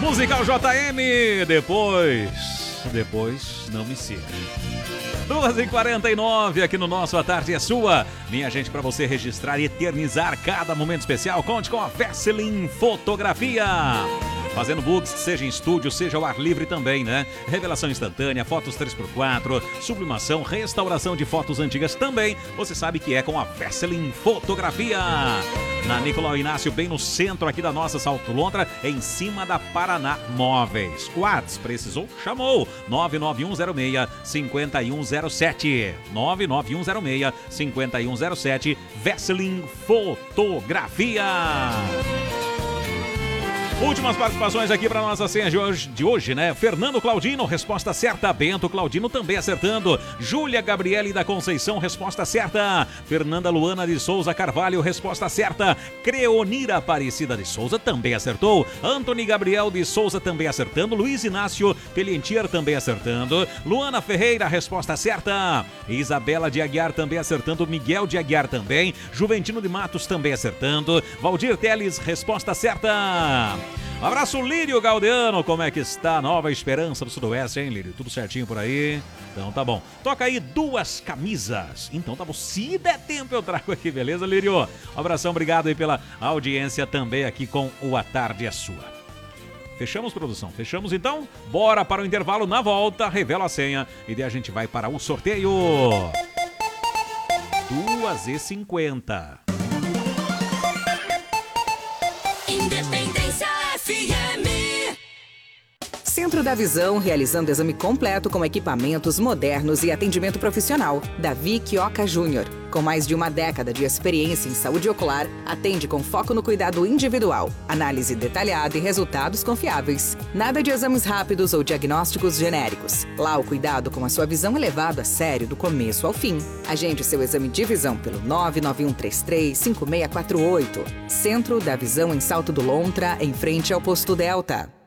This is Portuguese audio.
Musical JM, depois não me siga. 2h49 aqui no nosso A Tarde é Sua. Minha gente, para você registrar e eternizar cada momento especial, conte com a Vesseling Fotografia. Fazendo books, seja em estúdio, seja ao ar livre também, né? Revelação instantânea, fotos 3x4, sublimação, restauração de fotos antigas também. Você sabe que é com a Vesseling Fotografia. Na Nicolau Inácio, bem no centro aqui da nossa Salto Lontra, em cima da Paraná Móveis. Whats, precisou? Chamou! 99106-5107. 99106-5107. Vesseling Fotografia. Últimas participações aqui para nossa senha de hoje, né? Fernando Claudino, resposta certa. Bento Claudino também acertando. Júlia Gabriele da Conceição, resposta certa. Fernanda Luana de Souza Carvalho, resposta certa. Creonira Aparecida de Souza também acertou. Antony Gabriel de Souza também acertando. Luiz Inácio Pellentier também acertando. Luana Ferreira, resposta certa. Isabela de Aguiar também acertando. Miguel de Aguiar também. Juventino de Matos também acertando. Valdir Teles, resposta certa. Abraço, Lírio Galdeano, como é que está? Nova Esperança do Sudoeste, hein, Lírio? Tudo certinho por aí? Então tá bom. Toca aí 2 camisas. Então tá bom, se der tempo eu trago aqui, beleza, Lírio? Um abração, obrigado aí pela audiência também aqui com o A Tarde é Sua. Fechamos, produção? Fechamos então? Bora para o intervalo, na volta, revela a senha e daí a gente vai para o sorteio. 2h50. Independência FM. Centro da Visão, realizando exame completo com equipamentos modernos e atendimento profissional. Davi Quioca Júnior. Com mais de uma década de experiência em saúde ocular, atende com foco no cuidado individual, análise detalhada e resultados confiáveis. Nada de exames rápidos ou diagnósticos genéricos. Lá o cuidado com a sua visão é levado a sério do começo ao fim. Agende seu exame de visão pelo 99133-5648. Centro da Visão em Salto do Lontra, em frente ao Posto Delta.